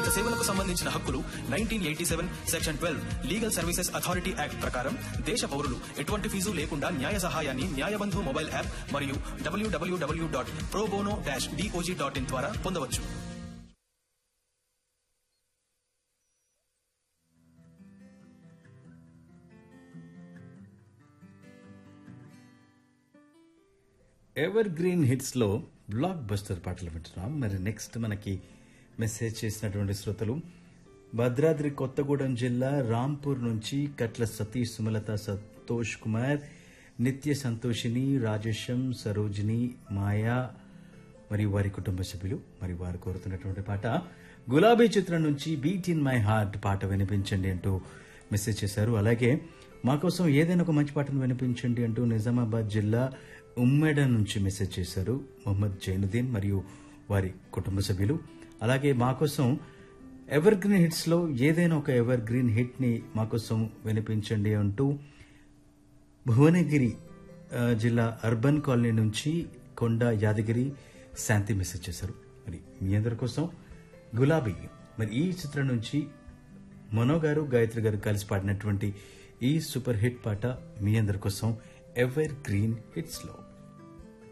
సేవలకు సంబంధించిన హక్కులు 1987 section 12 legal services authority act ప్రకారం దేశ పౌరులు ఎటువంటి ఫీజు లేకుండా న్యాయ సహాయాన్ని న్యాయబంధు మొబైల్ యాప్ మరియు www.probono-dog.in ద్వారా పొందవచ్చు. ఎవర్ గ్రీన్ హిట్స్ లో బ్లాక్ బస్టర్ పాటలు వింటున్నాం. మరి నెక్స్ట్ మనకి మెసేజ్ చేసినటువంటి శ్రోతలు భద్రాద్రి కొత్తగూడెం జిల్లా రాంపూర్ నుంచి కట్ల సతీష్, సుమలత, సంతోష్ కుమార్, నిత్య సంతోషిని, రాజేశం, సరోజిని, మాయా మరియు వారి కుటుంబ సభ్యులు. మరి వారు కోరుతున్నటువంటి పాట గులాబీ చిత్రం నుంచి బీట్ ఇన్ మై హార్ట్ పాట వినిపించండి అంటూ మెసేజ్ చేశారు. అలాగే మా కోసం ఏదైనా ఒక మంచి పాటను వినిపించండి అంటూ నిజామాబాద్ జిల్లా ఉమ్మెడ నుంచి మెసేజ్ చేశారు మొహమ్మద్ జైనుద్దీన్ మరియు వారి కుటుంబ సభ్యులు. అలాగే మా కోసం ఎవర్ గ్రీన్ హిట్స్ లో ఏదైనా ఒక ఎవర్ గ్రీన్ హిట్ ని మా కోసం వినిపించండి అంటూ భువనగిరి జిల్లా అర్బన్ కాలనీ నుంచి కొండ యాదగిరి శాంతి మెసేజ్ చేశారు. మరి మీ అందరి కోసం గులాబీ, మరి ఈ చిత్రం నుంచి మనో గారు, గాయత్రి గారు కలిసి పాడినటువంటి ఈ సూపర్ హిట్ పాట మీ అందరి కోసం ఎవర్ గ్రీన్ హిట్స్ లో.